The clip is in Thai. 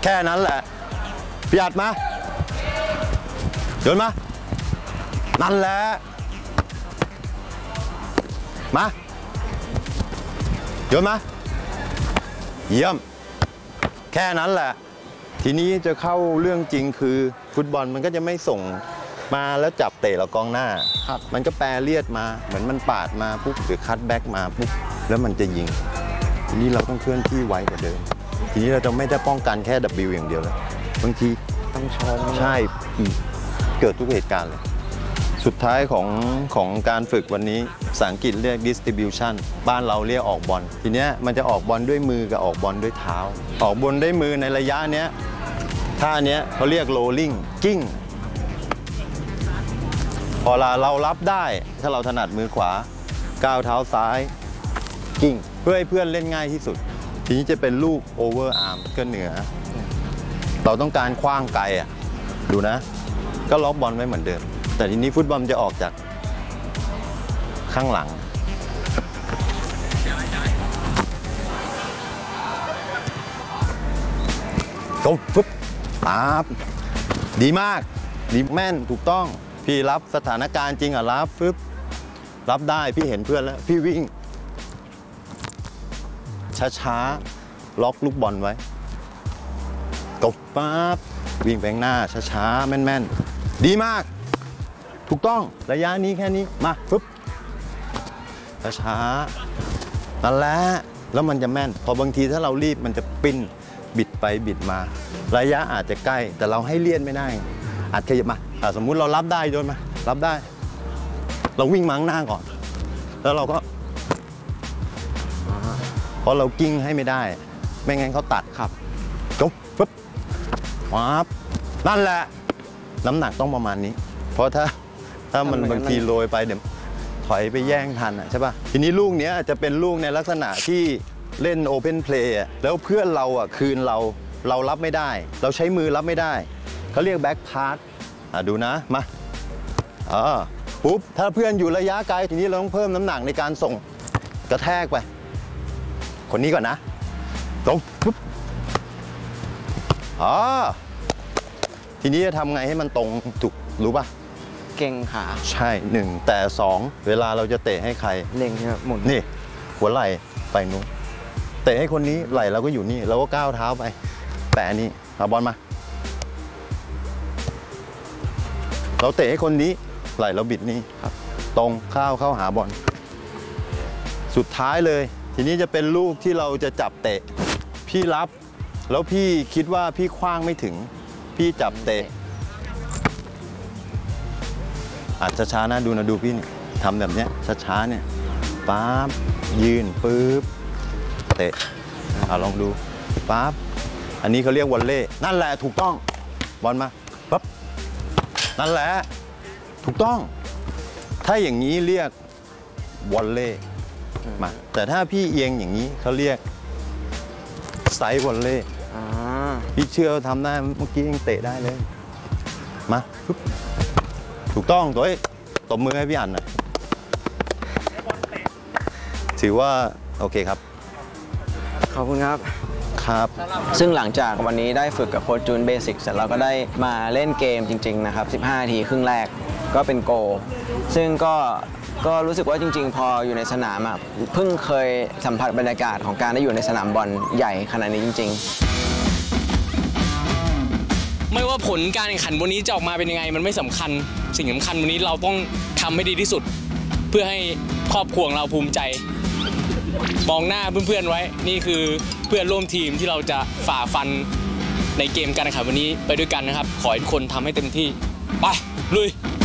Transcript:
แค่นั้นแหละพี่อัดมาโยนมานั่นแหละมาโยนมาเยี่ยมแค่นั้นแหละทีนี้จะเข้าเรื่องจริงคือฟุตบอลมันก็จะไม่ส่งมาแล้วจับเตะเรากองหน้ามันก็แปรเลียดมาเหมือนมันปาดมาปุ๊บหรือคัตแบ็กมาปุ๊บแล้วมันจะยิงทีนี้เราต้องเคลื่อนที่ไวกว่าเดิมทีนี้เราจะไม่ได้ป้องกันแค่ W อย่างเดียวเลยบางทีต้องชมใช่เกิดทุกเหตุการณ์เลยสุดท้ายของการฝึกวันนี้ภาษาอังกฤษเรียก distribution บ้านเราเรียกออกบอลทีเนี้ยมันจะออกบอลด้วยมือกับออกบอลด้วยเท้าออกบอลด้วยมือในระยะเนี้ยท่าเนี้ยเขาเรียก rolling กิ้งพอเรารับได้ถ้าเราถนัดมือขวาก้าวเท้าซ้ายกิ้งเพื่อให้เพื่อนเล่นง่ายที่สุดทีนี้จะเป็นลูก over arm ก็เหนือเราต้องการคว้างไกลอ่ะดูนะก็ล็อกบอลไว้เหมือนเดิมแต่ทีนี้ฟุตบอลจะออกจากข้างหลังตบปุ๊บปั๊บดีมากดีแม่นถูกต้องพี่รับสถานการณ์จริงอ่ะรับปุ๊บรับได้พี่เห็นเพื่อนแล้วพี่วิ่งช้าๆล็อกลูกบอลไว้ตบปั๊บวิ่งไปข้างหน้าช้าๆแม่นๆดีมากถูกต้องระยะนี้แค่นี้มาปุ๊บช้าๆนั่นแหละแล้วมันจะแม่นพอบางทีถ้าเรารีบมันจะปิ้นบิดไปบิดมาระยะอาจจะใกล้แต่เราให้เลี่ยนไม่ได้อาจขยับมาสมมุติเรารับได้โยนมารับได้เราวิ่งมาข้างหน้าก่อนแล้วเราก็เพราะเรากิ้งให้ไม่ได้ไม่งั้นเขาตัดครับจบปุ๊บปั๊บนั่นแหละน้ำหนักต้องประมาณนี้เพราะถ้ามันบางทีโรยไปเดี๋ยวถอยไปแย่งทันใช่ป่ะทีนี้ลูกนี้จะเป็นลูกในลักษณะที่เล่นโอเพนเพลย์แล้วเพื่อนเราคืนเรารับไม่ได้เราใช้มือรับไม่ได้เขาเรียกแบ็กพาสดูนะมาปุ๊บถ้าเพื่อนอยู่ระยะไกลทีนี้เราต้องเพิ่มน้ำหนักในการส่งกระแทกไปคนนี้ก่อนนะตรงปุ๊บทีนี้จะทำไงให้มันตรงถูกรู้ป่ะเก่งขาใช่1แต่2เวลาเราจะเตะให้ใครเล็งเนี่ยหมุนนี่หัวไหล่ไปนู้นเตะให้คนนี้ไหล่เราก็อยู่นี่เราก็ก้าวเท้าไปแปะนี่เอาบอลมาเราเตะให้คนนี้ไหล่เราบิดนี่ครับตรงเข้าหาบอลสุดท้ายเลยทีนี้จะเป็นลูกที่เราจะจับเตะพี่รับแล้วพี่คิดว่าพี่คว้างไม่ถึงพี่จับเตะอาจจะช้านะดูพี่นี่ทำแบบเนี้ยช้าๆเนี่ยปั๊บยืนปึ๊บเตะลองดูปั๊บอันนี้เขาเรียกวอลเลย์นั่นแหละถูกต้องบอลมาปั๊บนั่นแหละถูกต้องถ้าอย่างนี้เรียกวอลเลย์มาแต่ถ้าพี่เอียงอย่างนี้เขาเรียกไซส์วอลเลย์พี่เชื่อทำได้เมื่อกี้ยังเตะได้เลยมาปุ๊บถูกต้องตัวตบมือให้พี่อั๋นหน่อยถือว่าโอเคครับขอบคุณครับครับซึ่งหลังจากวันนี้ได้ฝึกกับโค้ชจูนเบสิกเสร็จเราก็ได้มาเล่นเกมจริงๆนะครับ15 นาทีครึ่งแรกก็เป็นโกลซึ่งก็รู้สึกว่าจริงๆพออยู่ในสนามเพิ่งเคยสัมผัสบรรยากาศของการได้อยู่ในสนามบอลใหญ่ขนาดนี้จริงๆไม่ว่าผลการแข่งขันวันนี้จะออกมาเป็นยังไงมันไม่สำคัญสิ่งสำคัญวันนี้เราต้องทำให้ดีที่สุดเพื่อให้ครอบครัวเราภูมิใจมองหน้าเพื่อนๆไว้นี่คือเพื่อนร่วมทีมที่เราจะฝ่าฟันในเกมการแข่งขันวันนี้ไปด้วยกันนะครับขอให้ทุกคนทำให้เต็มที่ไปลุย